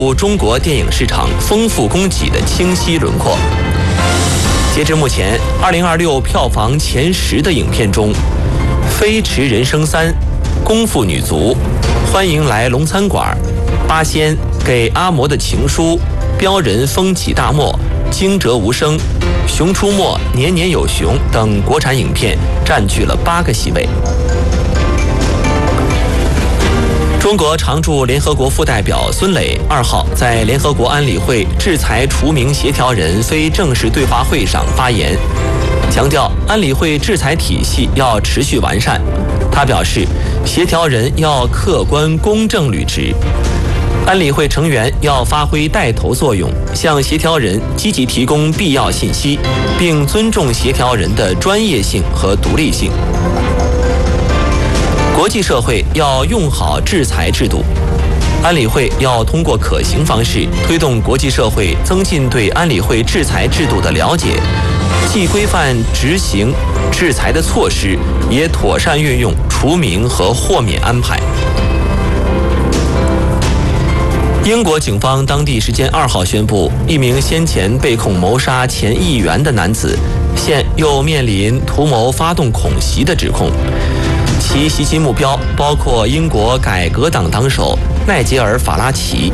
中国电影市场丰富供给的清晰轮廓。截至目前，2026票房前10的影片中，《飞驰人生3》、《功夫女足》、《欢迎来龙餐馆》、《八仙》、《给阿嬷的情书》、《标人风起大漠》、《惊蛰无声》、《熊出没》、《年年有熊》等国产影片占据了8个席位。中国常驻联合国副代表孙磊2号在联合国安理会制裁除名协调人非正式对话会上发言，强调安理会制裁体系要持续完善。他表示，协调人要客观公正履职，安理会成员要发挥带头作用，向协调人积极提供必要信息，并尊重协调人的专业性和独立性。国际社会要用好制裁制度，安理会要通过可行方式推动国际社会增进对安理会制裁制度的了解，既规范执行制裁的措施，也妥善运用除名和豁免安排。英国警方当地时间2号宣布，一名先前被控谋杀前议员的男子，现又面临图谋发动恐袭的指控。其袭击目标包括英国改革党党首奈杰尔·法拉奇。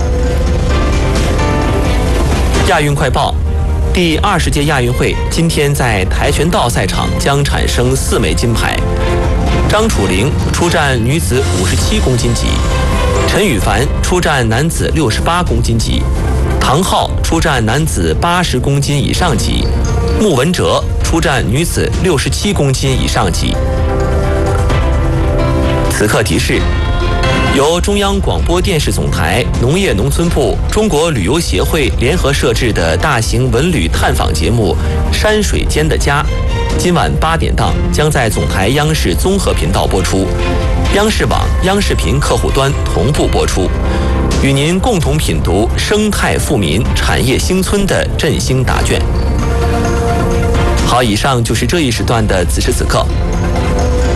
亚运快报：第20届亚运会今天在跆拳道赛场将产生4枚金牌。张楚玲出战女子57公斤级，陈羽凡出战男子68公斤级，唐昊出战男子80公斤以上级，穆文哲出战女子67公斤以上级。此刻提示：由中央广播电视总台、农业农村部、中国旅游协会联合设置的大型文旅探访节目《山水间的家》，今晚8点档将在总台央视综合频道播出，央视网、央视频客户端同步播出，与您共同品读生态富民、产业兴村的振兴答卷。好，以上就是这一时段的此时此刻。